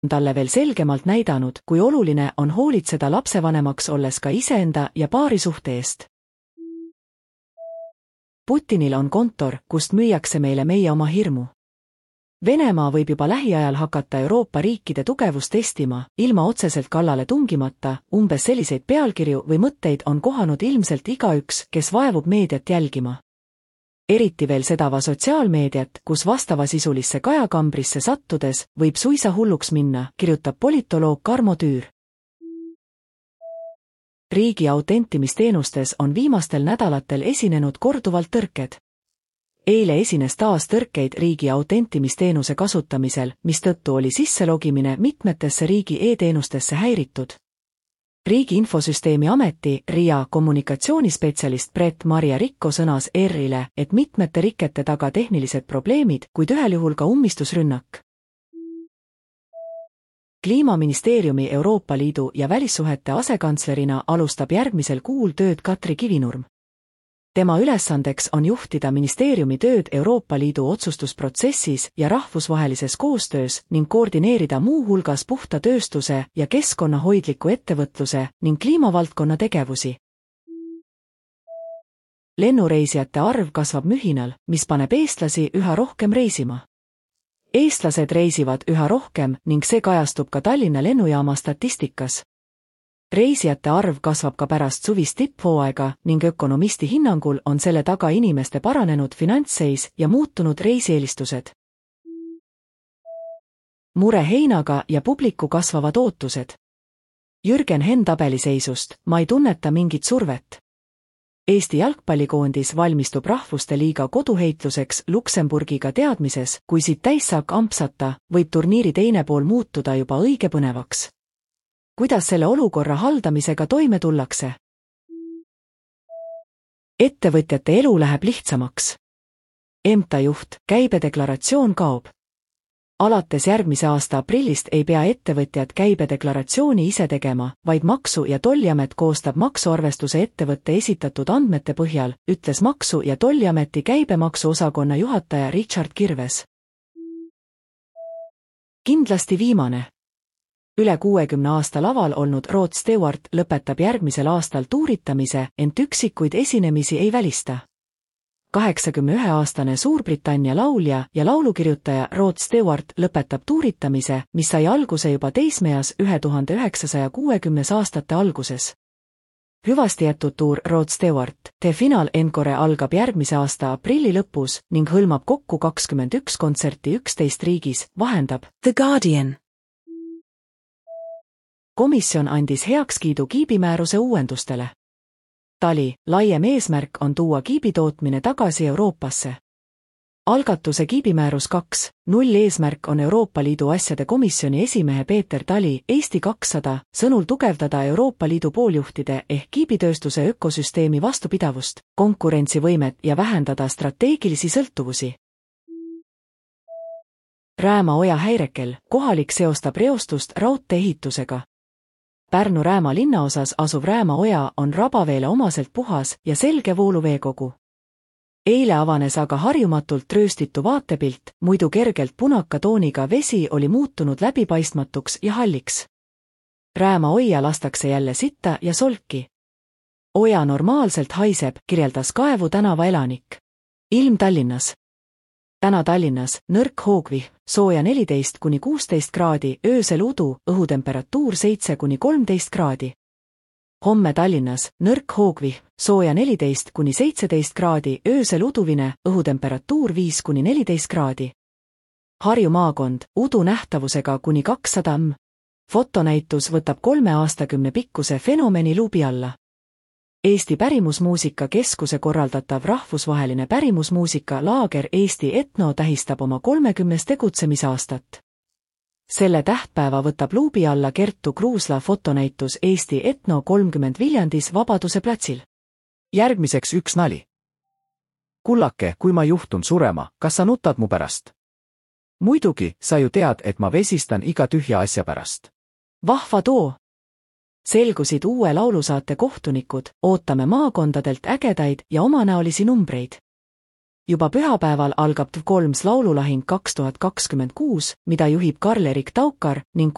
talle veel selgemalt näidanud, kui oluline on hoolitseda lapsevanemaks olles ka iseenda ja paarisuhte eest. Putinil on kontor, kust müüakse meile meie oma hirmu. Venemaa võib juba lähiajal hakata Euroopa riikide tugevust testima, ilma otseselt kallale tungimata, umbes selliseid pealkirju või mõtteid on kohanud ilmselt igaüks, kes vaevub meediat jälgima. Eriti veel sedava sotsiaalmeediat, kus vastavasisulisse kajakambrisse sattudes võib suisa hulluks minna, kirjutab politoloog Karmo Tüür. Riigi autentimisteenustes on viimastel nädalatel esinenud korduvalt tõrked. Eile esines taas tõrkeid riigi autentimisteenuse kasutamisel, mistõttu oli sisselogimine mitmetesse riigi e-teenustesse häiritud. Riigi Infosüsteemi Ameti RIA kommunikatsioonispetsialist Brett-Maria Rikko sõnas ERR-ile, et mitmete rikete taga tehnilised probleemid, kuid ühel juhul ka ummistusrünnak. Kliimaministeeriumi Euroopa Liidu ja välissuhete asekantslerina alustab järgmisel kuul tööd Katri Kivinurm. Tema ülesandeks on juhtida ministeeriumi tööd Euroopa Liidu otsustusprotsessis ja rahvusvahelises koostöös ning koordineerida muu hulgas puhta tööstuse ja keskkonnahoidliku ettevõtluse ning kliimavaldkonna tegevusi. Lennureisijate arv kasvab mühinal, mis paneb eestlasi üha rohkem reisima. Eestlased reisivad üha rohkem ning see kajastub ka Tallinna lennujaama statistikas. Reisijate arv kasvab ka pärast suvist tipphooaega ning ökonomisti hinnangul on selle taga inimeste paranenud finantsseis ja muutunud reisieelistused. Mure heinaga ja publiku kasvavad ootused. Jürgen Henn tabeliseisust, ma ei tunneta mingit survet. Eesti jalgpallikoondis valmistub rahvuste liiga koduheitluseks Luksemburgiga teadmises, kui siit täis saab ampsata, võib turniiri teine pool muutuda juba õige põnevaks. Kuidas selle olukorra haldamisega toime tullakse? Ettevõtjate elu läheb lihtsamaks. EMTA juht, käibedeklaratsioon kaob. Alates järgmise aasta aprillist ei pea ettevõtjad käibedeklaratsiooni ise tegema, vaid Maksu- ja Tolliamet koostab maksuarvestuse ettevõtte esitatud andmete põhjal, ütles Maksu- ja Tolliameti käibemaksuosakonna juhataja Richard Kirves. Kindlasti viimane. Üle 60 aasta laval olnud Rod Stewart lõpetab järgmisel aastal tuuritamise, ent üksikuid esinemisi ei välista. 81-aastane Suurbritannia laulja ja laulukirjutaja Rod Stewart lõpetab tuuritamise, mis sai alguse juba teismeeas 1960 aastate alguses. Hüvasti jätud tuur Rod Stewart, The Final Encore algab järgmise aasta aprilli lõpus ning hõlmab kokku 21 kontserti 11 riigis, vahendab The Guardian. Komisjon andis heakskiidu kiibimääruse uuendustele. Tali, laiem eesmärk on tuua kiibitootmine tagasi Euroopasse. Algatuse kiibimäärus 2.0 eesmärk on Euroopa Liidu asjade komisjoni esimehe Peeter Tali, Eesti 200, sõnul tugevdada Euroopa Liidu pooljuhtide ehk kiibitööstuse ökosüsteemi vastupidavust, konkurentsivõimet ja vähendada strateegilisi sõltuvusi. Rääma-Oja häirekell, kohalik seostab reostust raudtee-ehitusega. Pärnu-Rääma linnaosas asuv Rääma-Oja on Rabaveele omaselt puhas ja selge vooluveekogu. Eile avanes aga harjumatult rööstitu vaatepilt, muidu kergelt punaka tooniga vesi oli muutunud läbipaistmatuks ja halliks. Rääma-Oja lastakse jälle sitta ja solki. Oja normaalselt haiseb, kirjeldas Kaevu tänava elanik. Ilm Tallinnas. Täna Tallinnas, nõrk hoogvihm, sooja 14–16 kraadi, öösel udu, õhutemperatuur 7–13 kraadi. Homme Tallinnas, nõrk hoogvihm, sooja 14–17 kraadi, öösel uduvine, õhutemperatuur 5–14 kraadi. Harju maakond, udu nähtavusega kuni 200 m. Fotonäitus võtab 3 aastakümne pikkuse fenomeni luubi alla. Eesti Pärimusmuusika Keskuse korraldatav rahvusvaheline pärimusmuusika laager Eesti Etno tähistab oma 30 tegutsemisaastat. Selle tähtpäeva võtab luubi alla Kertu Kruusla fotonäitus Eesti Etno 30 Viljandis Vabaduse platsil. Järgmiseks üks nali. Kullake, kui ma juhtun surema, kas sa nutad mu pärast? Muidugi, sa ju tead, et ma vesistan iga tühja asja pärast. Vahva too! Selgusid uue laulusaate kohtunikud, ootame maakondadelt ägedaid ja omanäolisi numbreid. Juba pühapäeval algab 3. laululahing 2026, mida juhib Karl-Erik Taukar ning